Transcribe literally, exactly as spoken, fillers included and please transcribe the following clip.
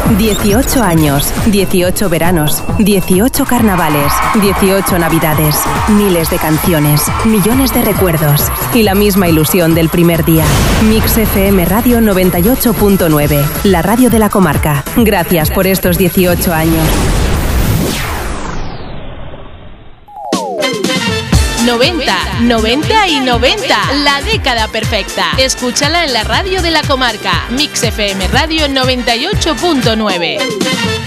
dieciocho años, dieciocho veranos, dieciocho carnavales, dieciocho navidades, miles de canciones, millones de recuerdos y la misma ilusión del primer día. Mix F M Radio noventa y ocho punto nueve, la radio de la comarca. Gracias por estos dieciocho años. noventa, noventa y noventa, la década perfecta. Escúchala en la radio de la comarca, Mix F M Radio noventa y ocho punto nueve.